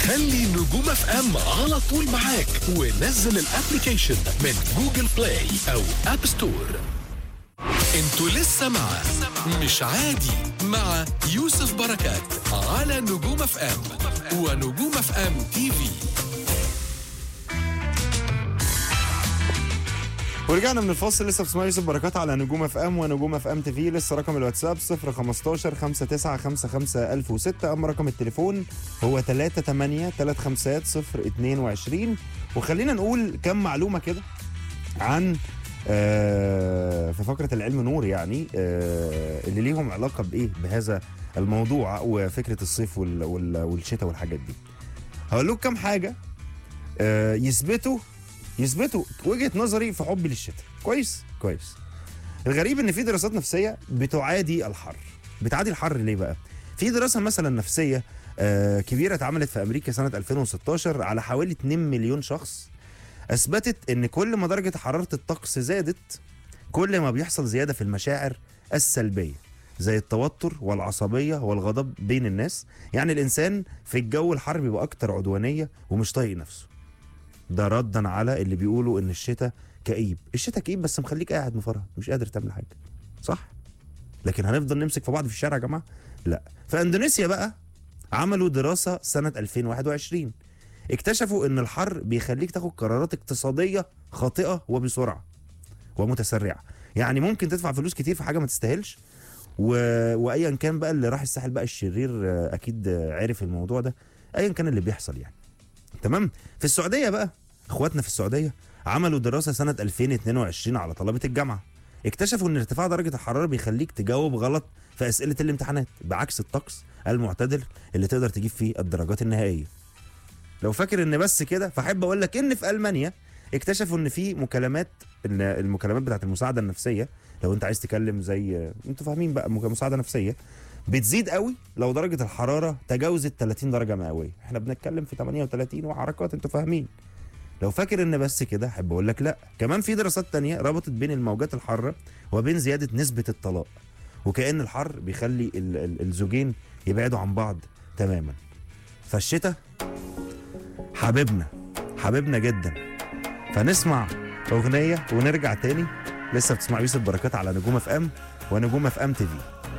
خلي نجوم اف ام على طول معاك، ونزل الابليكيشن من جوجل بلاي او اب ستور. انتوا لسه مع مش عادي مع يوسف بركات على نجوم اف ام ونجوم اف ام تي في. ورجعنا من الفاصل. لسه بتسمعوا يوسف بركات على نجوم اف ام ونجوم اف ام تي في. لسه رقم الواتساب 015 5955 1006. اما رقم التليفون هو 38 35 022. وخلينا نقول كم معلومه كده عن في فقره العلم نور، يعني اللي ليهم علاقه بايه بهذا الموضوع وفكره الصيف والشتاء والحاجات دي. هقول لكم كم حاجه يثبتوا وجهة نظري في حبي للشتاء. كويس. الغريب ان في دراسات نفسية بتعادي الحر. بتعادي الحر ليه بقى؟ في دراسة مثلا نفسية كبيرة اتعملت في امريكا سنة 2016 على حوالي 2 مليون شخص، اثبتت ان كل ما درجة حرارة الطقس زادت كل ما بيحصل زيادة في المشاعر السلبية زي التوتر والعصبية والغضب بين الناس. يعني الانسان في الجو الحر بيبقى اكتر عدوانية ومش طايق نفسه. ده ردا على اللي بيقولوا ان الشتاء كئيب. الشتاء كئيب بس مخليك قاعد مفرهد مش قادر تعمل حاجه، صح؟ لكن هنفضل نمسك في بعض في الشارع يا جماعه؟ لا. في اندونيسيا بقى عملوا دراسه سنه 2021، اكتشفوا ان الحر بيخليك تاخد قرارات اقتصاديه خاطئه وبسرعه ومتسرعه. يعني ممكن تدفع فلوس كتير في حاجه ما تستاهلش وايا كان بقى اللي راح الساحل بقى الشرير اكيد عرف الموضوع ده، ايا كان اللي بيحصل يعني. تمام. في السعوديه بقى اخواتنا في السعوديه عملوا دراسه سنه 2022 على طلبه الجامعه، اكتشفوا ان ارتفاع درجه الحراره بيخليك تجاوب غلط في اسئله الامتحانات بعكس الطقس المعتدل اللي تقدر تجيب فيه الدرجات النهائيه. لو فاكر ان بس كده، فاحب اقول لك ان في المانيا اكتشفوا ان في المكالمات بتاعت المساعده النفسيه، لو انت عايز تكلم زي انتوا فاهمين بقى مساعده نفسيه، بتزيد قوي لو درجه الحراره تجاوزت 30 درجه مئويه. احنا بنتكلم في 38 وحركات، انتوا فاهمين. لو فاكر ان بس كده، احب اقول لك لا، كمان في دراسات تانية ربطت بين الموجات الحاره وبين زياده نسبه الطلاق، وكأن الحر بيخلي الزوجين يبعدوا عن بعض تماما. فالشتاء حبيبنا جدا. فنسمع اغنيه ونرجع تاني. لسه بتسمع يوسف بركات على نجوم اف ام ونجوم اف ام تي في.